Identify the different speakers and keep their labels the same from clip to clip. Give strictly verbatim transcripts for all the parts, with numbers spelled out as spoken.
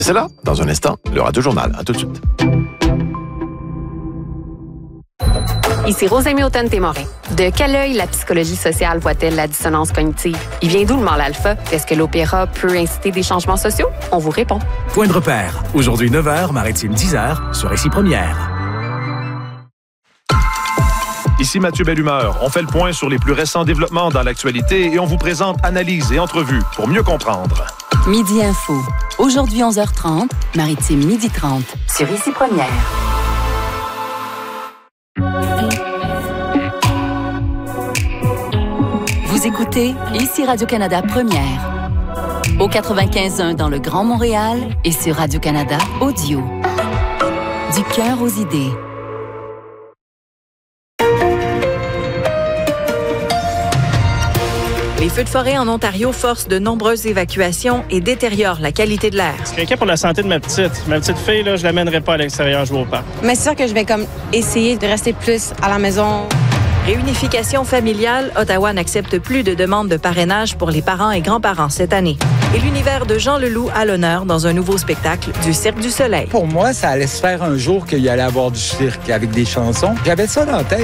Speaker 1: C'est là, dans un instant, le Radio Journal. À tout de suite.
Speaker 2: Ici Rosemée Automne-Témorin. De quel œil la psychologie sociale voit-elle la dissonance cognitive? Il vient d'où le mal alpha? Est-ce que l'opéra peut inciter des changements sociaux? On vous répond.
Speaker 3: Point de repère. Aujourd'hui neuf heures, Maritime dix heures, sur Récit Première.
Speaker 4: Ici Mathieu Bellumeur. On fait le point sur les plus récents développements dans l'actualité et on vous présente analyses et entrevues pour mieux comprendre.
Speaker 5: Midi Info. Aujourd'hui onze heures trente, Maritime midi trente, sur Récit Première. Vous écoutez ici Radio-Canada Première. Au quatre-vingt-quinze point un dans le Grand Montréal et sur Radio-Canada Audio. Du cœur aux idées.
Speaker 6: Les feux de forêt en Ontario forcent de nombreuses évacuations et détériorent la qualité de l'air.
Speaker 7: Je suis inquiet pour la santé de ma petite. Ma petite fille, là, je l'amènerai pas à l'extérieur jouer au parc.
Speaker 8: Mais c'est sûr que je vais comme essayer de rester plus à la maison.
Speaker 6: Réunification familiale, Ottawa n'accepte plus de demandes de parrainage pour les parents et grands-parents cette année. Et l'univers de Jean Leloup à l'honneur dans un nouveau spectacle du Cirque du Soleil.
Speaker 9: Pour moi, ça allait se faire un jour qu'il y allait avoir du cirque avec des chansons. J'avais ça dans la tête.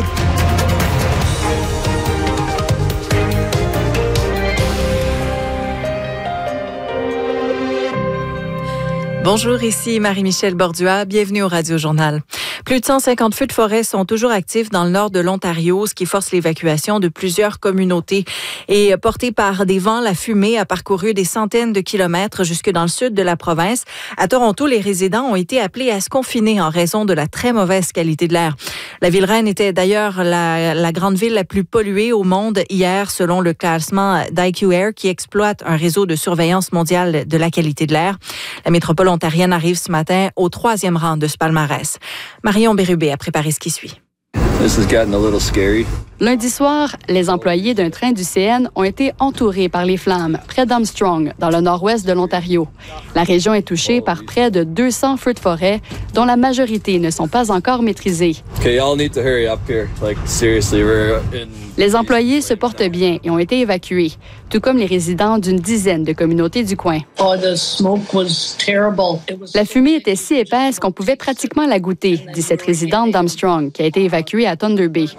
Speaker 6: Bonjour, ici Marie-Michel Bordua. Bienvenue au Radio Journal. Plus de cent cinquante feux de forêt sont toujours actifs dans le nord de l'Ontario, ce qui force l'évacuation de plusieurs communautés. Et portée par des vents, la fumée a parcouru des centaines de kilomètres jusque dans le sud de la province. À Toronto, les résidents ont été appelés à se confiner en raison de la très mauvaise qualité de l'air. La ville reine était d'ailleurs la, la grande ville la plus polluée au monde hier, selon le classement d'I Q Air, qui exploite un réseau de surveillance mondiale de la qualité de l'air. La métropole ontarienne arrive ce matin au troisième rang de ce palmarès. Marion Bérubé a préparé ce qui suit.
Speaker 10: This has gotten a little scary.
Speaker 11: Lundi soir, les employés d'un train du C N ont été entourés par les flammes près d'Armstrong, dans le nord-ouest de l'Ontario. La région est touchée par près de deux cents feux de forêt, dont la majorité ne sont pas encore maîtrisés.
Speaker 10: Okay, y'all need to hurry up here. Like, seriously, we're in...
Speaker 11: Les employés se portent bien et ont été évacués, tout comme les résidents d'une dizaine de communautés du coin.
Speaker 12: Oh, the smoke was terrible. It was...
Speaker 11: La fumée était si épaisse qu'on pouvait pratiquement la goûter, dit cette résidente d'Armstrong, qui a été évacuée à Thunder Bay.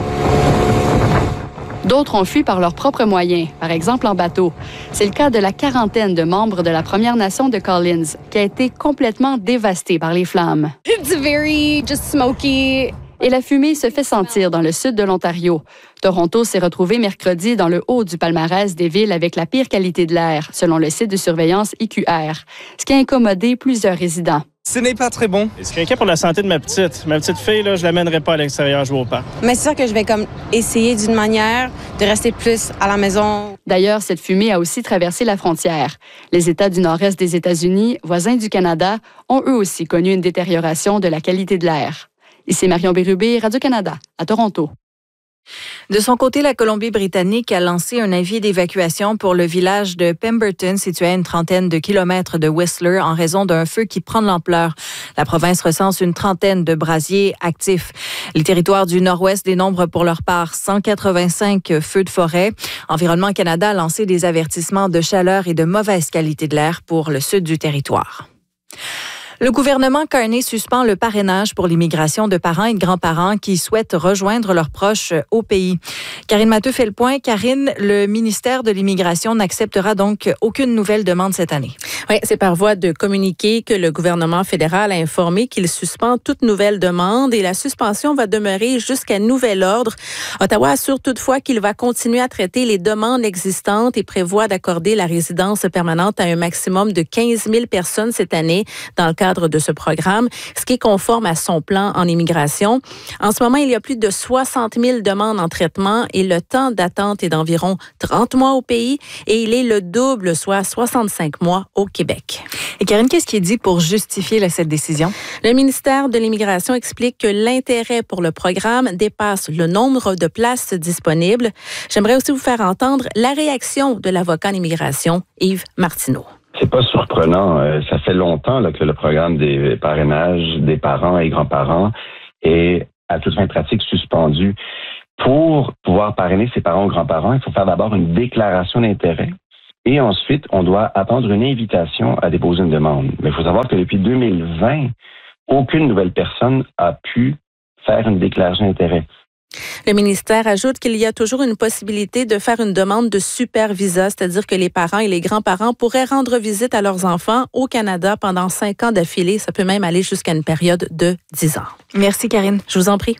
Speaker 11: D'autres ont fui par leurs propres moyens, par exemple en bateau. C'est le cas de la quarantaine de membres de la Première Nation de Collins, qui a été complètement dévastée par les flammes.
Speaker 13: It's very just smoky.
Speaker 11: Et la fumée se fait sentir dans le sud de l'Ontario. Toronto s'est retrouvé mercredi dans le haut du palmarès des villes avec la pire qualité de l'air, selon le site de surveillance I Q R, ce qui a incommodé plusieurs résidents.
Speaker 9: Ce n'est pas très bon.
Speaker 7: Je suis inquiet pour la santé de ma petite. Ma petite fille, là, je l'amènerai pas à l'extérieur jouer au parc.
Speaker 8: Mais c'est sûr que je vais comme essayer d'une manière de rester plus à la maison.
Speaker 11: D'ailleurs, cette fumée a aussi traversé la frontière. Les États du nord-est des États-Unis, voisins du Canada, ont eux aussi connu une détérioration de la qualité de l'air. Ici Marion Bérubé, Radio-Canada, à Toronto.
Speaker 6: De son côté, la Colombie-Britannique a lancé un avis d'évacuation pour le village de Pemberton, situé à une trentaine de kilomètres de Whistler, en raison d'un feu qui prend de l'ampleur. La province recense une trentaine de brasiers actifs. Les territoires du nord-ouest dénombrent pour leur part cent quatre-vingt-cinq feux de forêt. Environnement Canada a lancé des avertissements de chaleur et de mauvaise qualité de l'air pour le sud du territoire. Le gouvernement Carney suspend le parrainage pour l'immigration de parents et de grands-parents qui souhaitent rejoindre leurs proches au pays. Karine Matteux fait le point. Karine, le ministère de l'Immigration n'acceptera donc aucune nouvelle demande cette année.
Speaker 14: Oui, c'est par voie de communiqué que le gouvernement fédéral a informé qu'il suspend toute nouvelle demande et la suspension va demeurer jusqu'à nouvel ordre. Ottawa assure toutefois qu'il va continuer à traiter les demandes existantes et prévoit d'accorder la résidence permanente à un maximum de quinze mille personnes cette année dans le cadre de ce programme, ce qui est conforme à son plan en immigration. En ce moment, il y a plus de soixante mille demandes en traitement et le temps d'attente est d'environ trente mois au pays et il est le double, soit soixante-cinq mois au Québec.
Speaker 6: Et Karine, qu'est-ce qui est dit pour justifier cette décision?
Speaker 14: Le ministère de l'Immigration explique que l'intérêt pour le programme dépasse le nombre de places disponibles. J'aimerais aussi vous faire entendre la réaction de l'avocat en immigration, Yves Martineau.
Speaker 15: C'est pas surprenant. Ça fait longtemps là, que le programme des parrainages des parents et grands-parents est à toute fin pratique suspendu. Pour pouvoir parrainer ses parents ou grands-parents, il faut faire d'abord une déclaration d'intérêt Et ensuite, on doit attendre une invitation à déposer une demande. Mais il faut savoir que depuis deux mille vingt, aucune nouvelle personne a pu faire une déclaration d'intérêt.
Speaker 14: Le ministère ajoute qu'il y a toujours une possibilité de faire une demande de super visa, c'est-à-dire que les parents et les grands-parents pourraient rendre visite à leurs enfants au Canada pendant cinq ans d'affilée. Ça peut même aller jusqu'à une période de dix ans.
Speaker 6: Merci, Karine.
Speaker 14: Je vous en prie.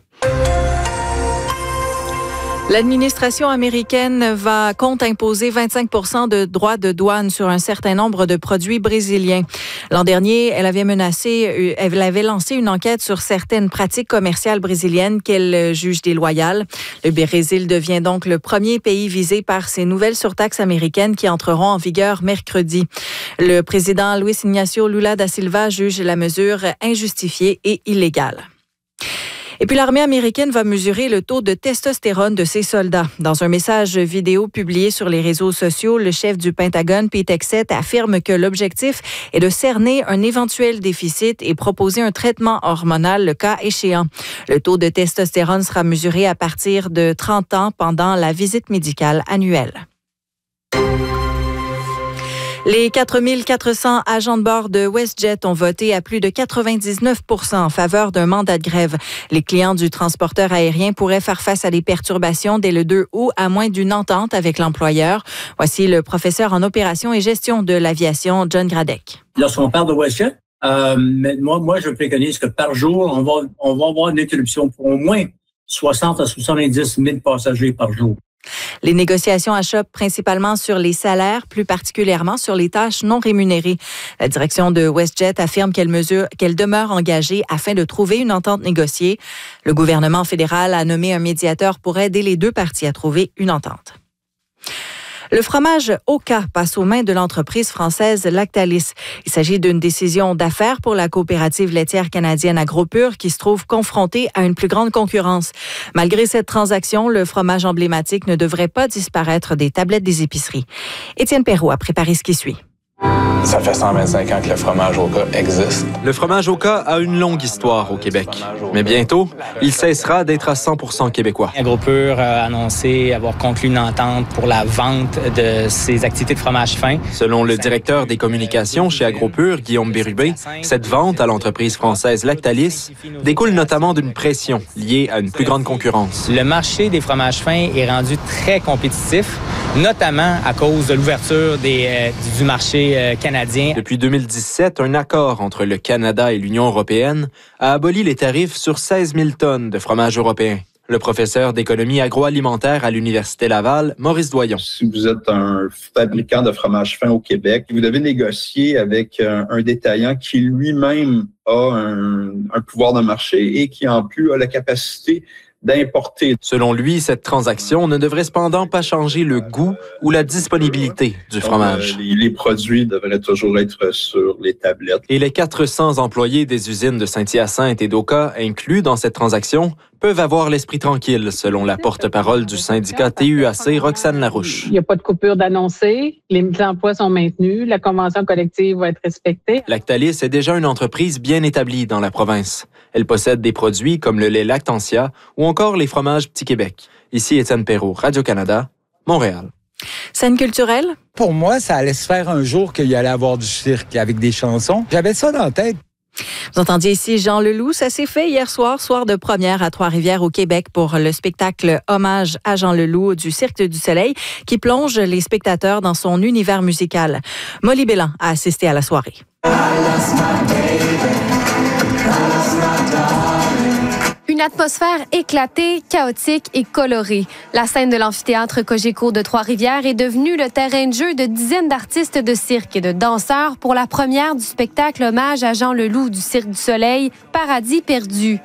Speaker 6: L'administration américaine va compte imposer vingt-cinq pour cent de droits de douane sur un certain nombre de produits brésiliens. L'an dernier, elle avait menacé, elle avait lancé une enquête sur certaines pratiques commerciales brésiliennes qu'elle juge déloyales. Le Brésil devient donc le premier pays visé par ces nouvelles surtaxes américaines qui entreront en vigueur mercredi. Le président Luiz Inácio Lula da Silva juge la mesure injustifiée et illégale. Et puis l'armée américaine va mesurer le taux de testostérone de ses soldats. Dans un message vidéo publié sur les réseaux sociaux, le chef du Pentagone, Pete Hegseth, affirme que l'objectif est de cerner un éventuel déficit et proposer un traitement hormonal le cas échéant. Le taux de testostérone sera mesuré à partir de trente ans pendant la visite médicale annuelle. Les quatre mille quatre cents agents de bord de WestJet ont voté à plus de quatre-vingt-dix-neuf pour cent en faveur d'un mandat de grève. Les clients du transporteur aérien pourraient faire face à des perturbations dès le deux août à moins d'une entente avec l'employeur. Voici le professeur en opération et gestion de l'aviation, John Gradec.
Speaker 16: Lorsqu'on parle de WestJet, euh, moi, moi, je préconise que par jour, on va, on va avoir une interruption pour au moins soixante à soixante-dix mille passagers par jour.
Speaker 6: Les négociations achoppent principalement sur les salaires, plus particulièrement sur les tâches non rémunérées. La direction de WestJet affirme qu'elle mesure, qu'elle demeure engagée afin de trouver une entente négociée. Le gouvernement fédéral a nommé un médiateur pour aider les deux parties à trouver une entente. Le fromage Oka passe aux mains de l'entreprise française Lactalis. Il s'agit d'une décision d'affaires pour la coopérative laitière canadienne AgroPure qui se trouve confrontée à une plus grande concurrence. Malgré cette transaction, le fromage emblématique ne devrait pas disparaître des tablettes des épiceries. Étienne Perrault a préparé ce qui suit.
Speaker 17: Ça fait cent vingt-cinq ans que le fromage Oka existe.
Speaker 18: Le fromage Oka a une longue histoire au Québec. Mais bientôt, il cessera d'être à cent pour cent québécois.
Speaker 19: AgroPure a annoncé avoir conclu une entente pour la vente de ses activités de fromage fin.
Speaker 18: Selon le directeur des communications chez AgroPure, Guillaume Bérubé, cette vente à l'entreprise française Lactalis découle notamment d'une pression liée à une plus grande concurrence.
Speaker 19: Le marché des fromages fins est rendu très compétitif, notamment à cause de l'ouverture des, euh, du marché euh, canadien.
Speaker 18: Depuis deux mille dix-sept, un accord entre le Canada et l'Union européenne a aboli les tarifs sur seize mille tonnes de fromage européen. Le professeur d'économie agroalimentaire à l'Université Laval, Maurice Doyon.
Speaker 20: Si vous êtes un fabricant de fromage fin au Québec, vous devez négocier avec un, un détaillant qui lui-même a un, un pouvoir de marché et qui en plus a la capacité d'importer.
Speaker 18: Selon lui, cette transaction ne devrait cependant pas changer le goût ou la disponibilité du fromage.
Speaker 20: Euh, les, les produits devraient toujours être sur les tablettes.
Speaker 18: Et les quatre cents employés des usines de Saint-Hyacinthe et d'Oka inclus dans cette transaction peuvent avoir l'esprit tranquille, selon la porte-parole du syndicat T U A C, Roxane Larouche.
Speaker 21: Il n'y a pas de coupure d'annoncer, les emplois sont maintenus, la convention collective va être respectée.
Speaker 18: Lactalis est déjà une entreprise bien établie dans la province. Elle possède des produits comme le lait Lactantia ou encore les fromages Petit Québec. Ici Étienne Perrault, Radio-Canada, Montréal.
Speaker 6: Scène culturelle?
Speaker 9: Pour moi, ça allait se faire un jour qu'il y allait avoir du cirque avec des chansons. J'avais ça dans la tête.
Speaker 6: Vous entendiez ici Jean Leloup. Ça s'est fait hier soir, soir de première à Trois-Rivières au Québec pour le spectacle Hommage à Jean Leloup du Cirque du Soleil qui plonge les spectateurs dans son univers musical. Molly Bélan a assisté à la soirée.
Speaker 22: Une atmosphère éclatée, chaotique et colorée. La scène de l'amphithéâtre Cogeco de Trois-Rivières est devenue le terrain de jeu de dizaines d'artistes de cirque et de danseurs pour la première du spectacle Hommage à Jean Leloup du Cirque du Soleil, Paradis perdu.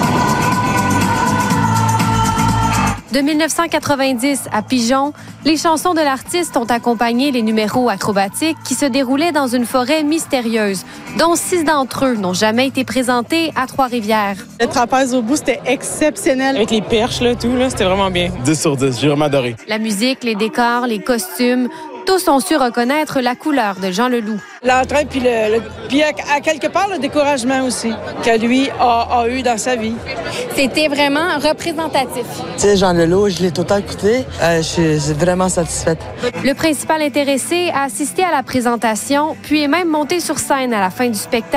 Speaker 22: De mille neuf cent quatre-vingt-dix à Pigeon, les chansons de l'artiste ont accompagné les numéros acrobatiques qui se déroulaient dans une forêt mystérieuse, dont six d'entre eux n'ont jamais été présentés à Trois-Rivières.
Speaker 23: Le trapèze au bout, c'était exceptionnel. Avec les perches, là, tout, là, c'était vraiment bien.
Speaker 24: dix sur dix, j'ai vraiment adoré.
Speaker 22: La musique, les décors, les costumes, Tous ont su reconnaître la couleur de Jean Leloup.
Speaker 23: L'entrain, puis, le, le, puis à, à quelque part, le découragement aussi, que lui a, a eu dans sa vie.
Speaker 13: C'était vraiment représentatif.
Speaker 1: Tu sais, Jean Leloup, je l'ai tout le temps écouté. Euh, je suis vraiment satisfaite.
Speaker 22: Le principal intéressé a assisté à la présentation, puis est même monté sur scène à la fin du spectacle.